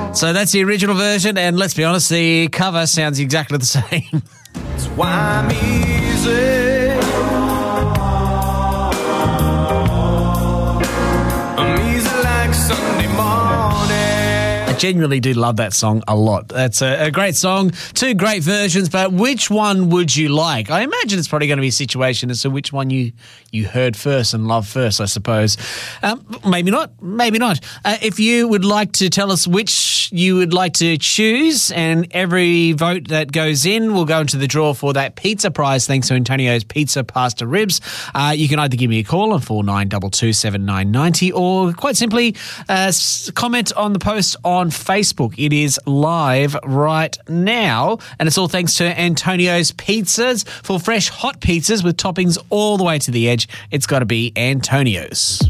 So that's the original version, and let's be honest, the cover sounds exactly the same. That's why I'm easy. I'm easy like Sunday morning. I genuinely do love that song a lot. That's a great song, two great versions, but which one would you like? I imagine it's probably going to be a situation as to which one you heard first and loved first, I suppose. Maybe not. If you would like to tell us which you would like to choose, and every vote that goes in will go into the draw for that pizza prize thanks to Antonio's Pizza Pasta Ribs. You can either give me a call on 49227990 or quite simply comment on the post on Facebook. It is live right now, and it's all thanks to Antonio's Pizzas. For fresh hot pizzas with toppings all the way to the edge, it's got to be Antonio's.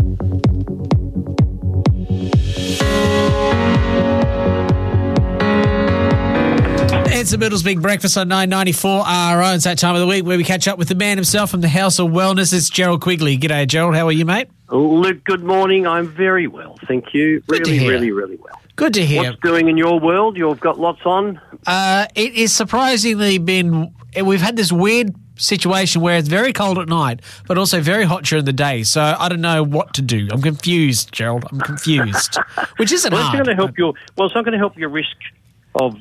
It's the Middles Big Breakfast on 994 RO. It's that time of the week where we catch up with the man himself from the House of Wellness. It's Gerald Quigley. G'day, Gerald. How are you, mate? Luke, good morning. I'm very well, thank you. Really well. Good to hear. What's doing in your world? You've got lots on? It is surprisingly been... We've had this weird situation where it's very cold at night, but also very hot during the day. So I don't know what to do. I'm confused, Gerald. I'm confused. Which isn't hard. It's not going to help your risk of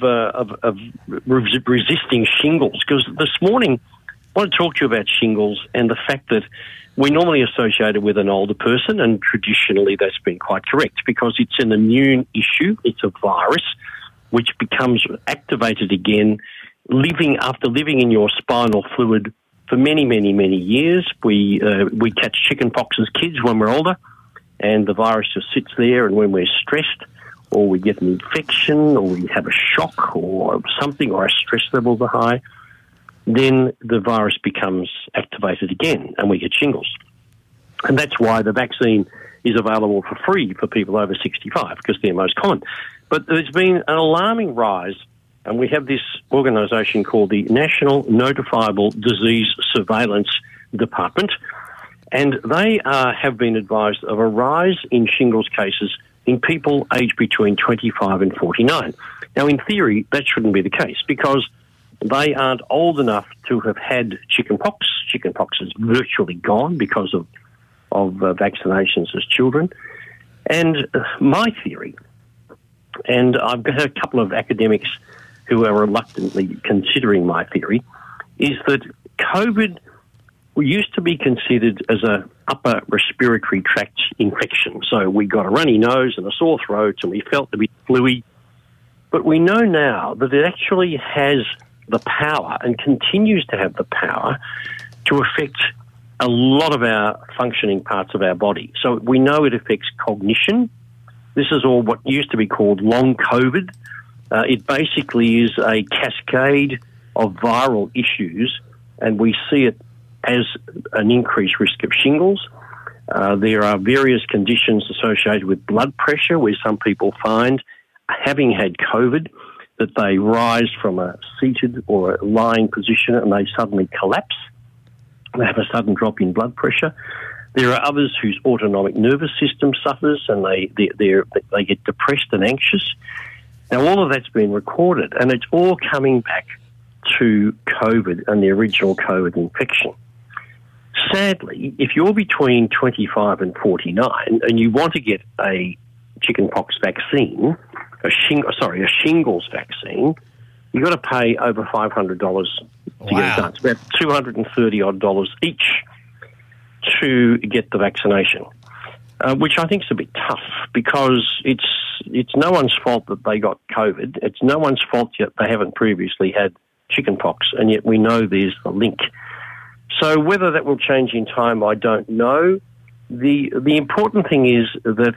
resisting shingles, because this morning I want to talk to you about shingles and the fact that we normally associate it with an older person, and traditionally that's been quite correct because it's an immune issue. It's a virus which becomes activated again after living in your spinal fluid for many years. We catch chicken pox as kids when we're older, and the virus just sits there, and when we're stressed or we get an infection or we have a shock or something, or our stress levels are high, then the virus becomes activated again and we get shingles. And that's why the vaccine is available for free for people over 65, because they're most common. But there's been an alarming rise, and we have this organisation called the National Notifiable Disease Surveillance Department, and they have been advised of a rise in shingles cases in people aged between 25 and 49. Now, in theory, that shouldn't be the case because they aren't old enough to have had chickenpox. Chickenpox is virtually gone because of vaccinations as children. And my theory, and I've got a couple of academics who are reluctantly considering my theory, is that COVID used to be considered as a upper respiratory tract infection. So we got a runny nose and a sore throat and we felt a bit fluey. But we know now that it actually has the power and continues to have the power to affect a lot of our functioning parts of our body. So we know it affects cognition. This is all what used to be called long COVID. It basically is a cascade of viral issues, and we see it as an increased risk of shingles. There are various conditions associated with blood pressure where some people find, having had COVID, that they rise from a seated or a lying position and they suddenly collapse. They have a sudden drop in blood pressure. There are others whose autonomic nervous system suffers and they get depressed and anxious. Now, all of that's been recorded, and it's all coming back to COVID and the original COVID infection. Sadly, if you're between 25 and 49 and you want to get a chickenpox vaccine, a shingles vaccine, you've got to pay over $500 to get it done. It's about $230 each to get the vaccination, which I think is a bit tough because it's no one's fault that they got COVID. It's no one's fault yet they haven't previously had chickenpox, and yet we know there's the link. So whether that will change in time, I don't know. The important thing is that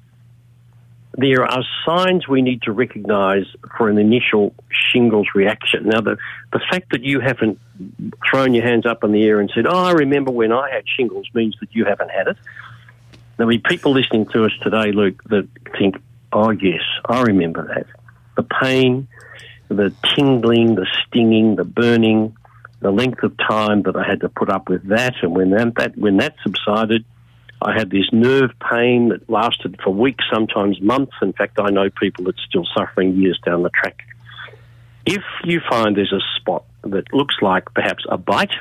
there are signs we need to recognise for an initial shingles reaction. Now, the fact that you haven't thrown your hands up in the air and said, I remember when I had shingles, means that you haven't had it. There'll be people listening to us today, Luke, that think, oh, yes, I remember that. The pain, the tingling, the stinging, the burning, the length of time that I had to put up with that, and when that subsided, I had this nerve pain that lasted for weeks, sometimes months. In fact, I know people that's still suffering years down the track. If you find there's a spot that looks like perhaps a bite,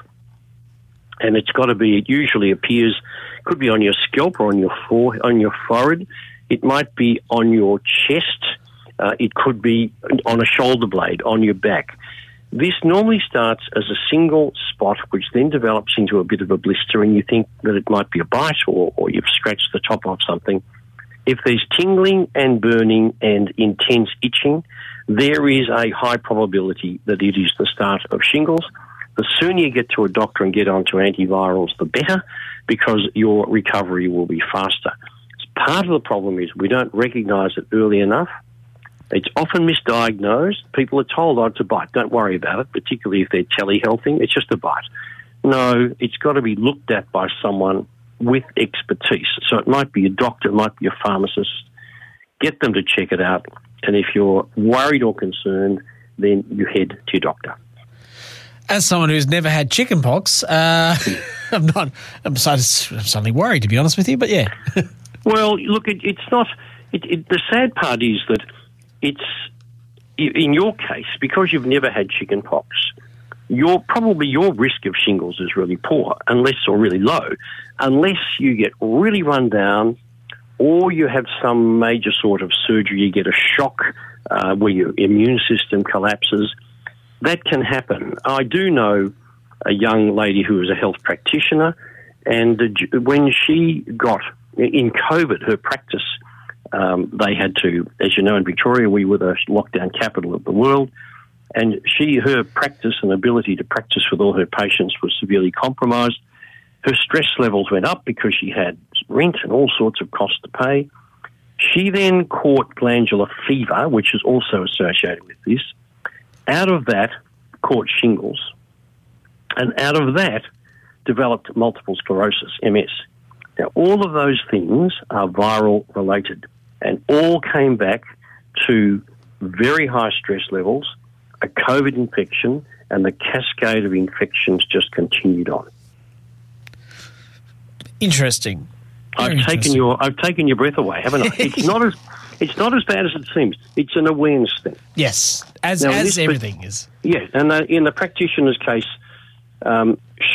and it usually appears, could be on your scalp or on your forehead. It might be on your chest. It could be on a shoulder blade, on your back. This normally starts as a single spot, which then develops into a bit of a blister, and you think that it might be a bite or you've scratched the top of something. If there's tingling and burning and intense itching, there is a high probability that it is the start of shingles. The sooner you get to a doctor and get onto antivirals, the better, because your recovery will be faster. Part of the problem is we don't recognise it early enough. It's often misdiagnosed. People are told, it's a bite. Don't worry about it, particularly if they're telehealthing. It's just a bite. No, it's got to be looked at by someone with expertise. So it might be a doctor, it might be a pharmacist. Get them to check it out. And if you're worried or concerned, then you head to your doctor. As someone who's never had chickenpox, I'm suddenly worried, to be honest with you, but yeah. Well, look, it's not. The sad part is that it's, in your case, because you've never had chickenpox, your risk of shingles is really poor, or really low, unless you get really run down, or you have some major sort of surgery, you get a shock where your immune system collapses. That can happen. I do know a young lady who was a health practitioner, and when she got in COVID, her practice, they had to, as you know, in Victoria, we were the lockdown capital of the world, and her practice and ability to practice with all her patients was severely compromised. Her stress levels went up because she had rent and all sorts of costs to pay. She then caught glandular fever, which is also associated with this. Out of that, caught shingles, and out of that, developed multiple sclerosis, MS. Now, all of those things are viral related, and all came back to very high stress levels, a COVID infection, and the cascade of infections just continued on. Interesting. I've taken your breath away, haven't I? It's not as bad as it seems. It's an awareness thing. Yes, as everything is. Yeah, and in the practitioner's case, her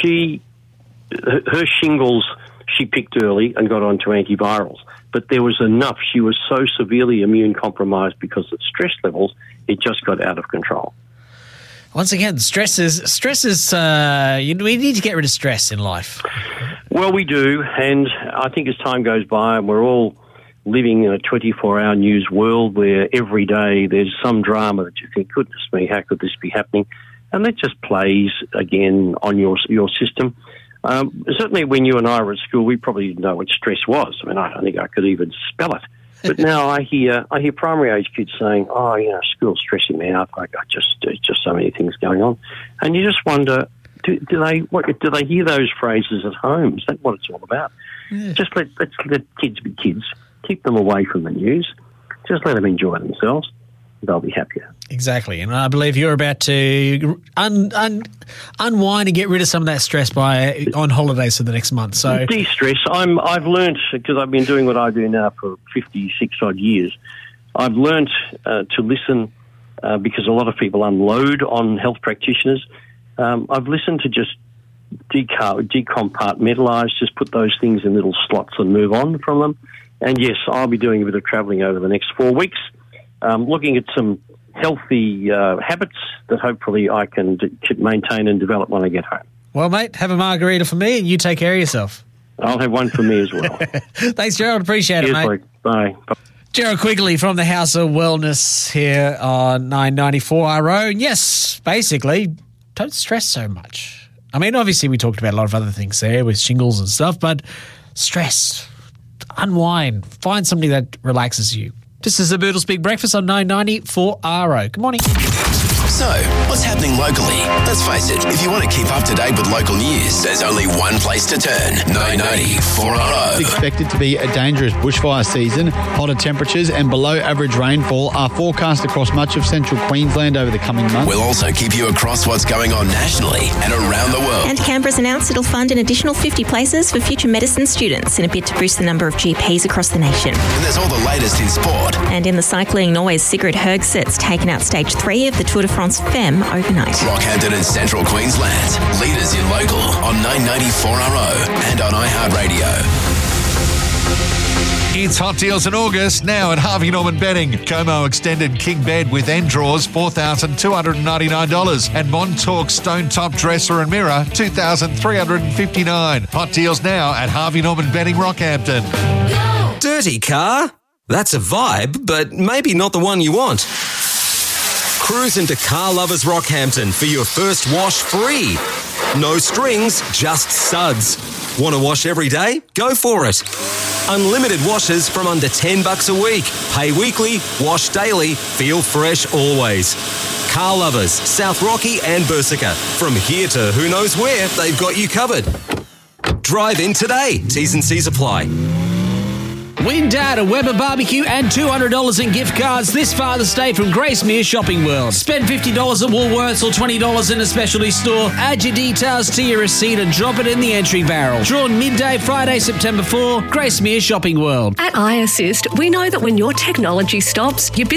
shingles she picked early and got onto antivirals, but there was enough. She was so severely immune compromised because of stress levels, it just got out of control. Once again, stress is. We need to get rid of stress in life. Well, we do, and I think as time goes by, and we're all living in a 24-hour news world where every day there's some drama that you think, goodness me, how could this be happening? And that just plays again on your system. Certainly when you and I were at school, we probably didn't know what stress was. I mean, I don't think I could even spell it. But now I hear primary age kids saying, school's stressing me out. There's just so many things going on. And you just wonder, do they hear those phrases at home? Is that what it's all about? Yeah. Just let's let kids be kids. Keep them away from the news. Just let them enjoy themselves. They'll be happier. Exactly. And I believe you're about to unwind and get rid of some of that stress on holidays for the next month. So de-stress. I've learnt, because I've been doing what I do now for 56 odd years, I've learnt to listen because a lot of people unload on health practitioners. I've listened to just decompartmentalise, just put those things in little slots and move on from them. And yes, I'll be doing a bit of travelling over the next 4 weeks, looking at some healthy habits that hopefully I can maintain and develop when I get home. Well, mate, have a margarita for me and you take care of yourself. I'll have one for me as well. Thanks, Gerald. Appreciate it, mate. Luke. Bye. Gerald Quigley from the House of Wellness here on 994RO. And yes, basically, don't stress so much. I mean, obviously we talked about a lot of other things there with shingles and stuff, but stress, unwind, find something that relaxes you. This is the Boodles Big Breakfast on 994RO. Good morning. So, what's happening locally? Let's face it, if you want to keep up to date with local news, there's only one place to turn. 990 4RO. It's expected to be a dangerous bushfire season. Hotter temperatures and below average rainfall are forecast across much of central Queensland over the coming months. We'll also keep you across what's going on nationally and around the world. And Canberra's announced it'll fund an additional 50 places for future medicine students in a bid to boost the number of GPs across the nation. And there's all the latest in sport. And in the cycling, Norway's Sigrid Hergseth's taken out stage 3 of the Tour de France Femme overnight. Rockhampton and Central Queensland. Leaders in local on 990 4RO and on iHeartRadio. It's hot deals in August now at Harvey Norman Bedding. Como Extended King Bed with end drawers, $4,299. And Montauk Stone Top Dresser and Mirror, $2,359. Hot deals now at Harvey Norman Bedding, Rockhampton. Dirty car? That's a vibe, but maybe not the one you want. Cruise into Car Lovers Rockhampton for your first wash free. No strings, just suds. Want to wash every day? Go for it. Unlimited washes from under $10 a week. Pay weekly, wash daily, feel fresh always. Car Lovers, South Rocky and Bersica. From here to who knows where, they've got you covered. Drive in today. T's and C's apply. Win Dad a Weber barbecue and $200 in gift cards this Father's Day from Gracemere Shopping World. Spend $50 at Woolworths or $20 in a specialty store. Add your details to your receipt and drop it in the entry barrel. Drawn midday Friday, September 4, Gracemere Shopping World. At iAssist, we know that when your technology stops, your business